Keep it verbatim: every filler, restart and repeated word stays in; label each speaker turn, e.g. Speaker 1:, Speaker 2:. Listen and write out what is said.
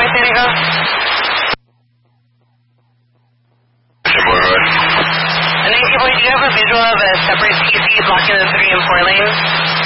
Speaker 1: San Diego? And then, do you have a visual of a separate T C blocking the three and four lanes?